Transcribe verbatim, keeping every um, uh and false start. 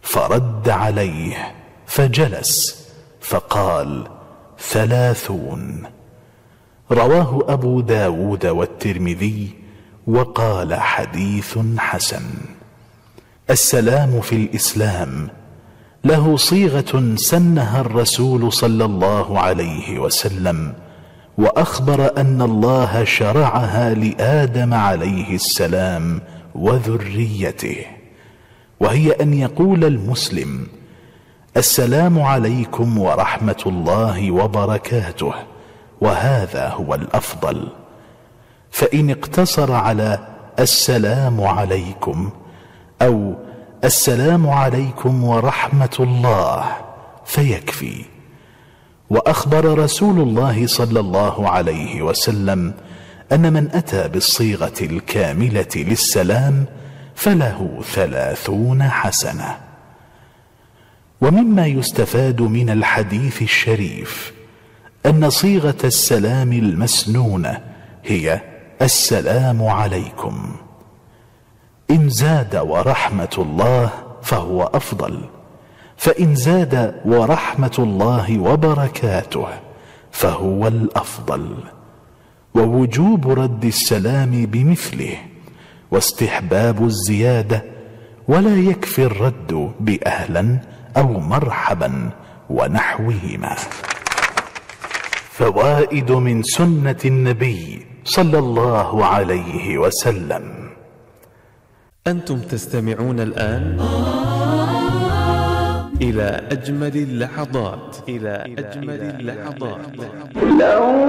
فرد عليه فجلس فقال: ثلاثون. رواه أبو داود والترمذي وقال: حديث حسن. السلام في الإسلام له صيغة سنها الرسول صلى الله عليه وسلم، وأخبر أن الله شرعها لآدم عليه السلام وذريته، وهي أن يقول المسلم: السلام عليكم ورحمة الله وبركاته، وهذا هو الأفضل. فإن اقتصر على السلام عليكم أو السلام عليكم ورحمة الله فيكفي. وأخبر رسول الله صلى الله عليه وسلم أن من أتى بالصيغة الكاملة للسلام فله ثلاثون حسنة. ومما يستفاد من الحديث الشريف أن صيغة السلام المسنونة هي السلام عليكم. إن زاد ورحمة الله فهو أفضل، فإن زاد ورحمة الله وبركاته فهو الأفضل. ووجوب رد السلام بمثله، واستحباب الزيادة، ولا يكفي الرد بأهلا أو مرحبا ونحوهما. فوائد من سنة النبي صلى الله عليه وسلم. أنتم تستمعون الآن إلى أجمل اللحظات إلى أجمل اللحظات.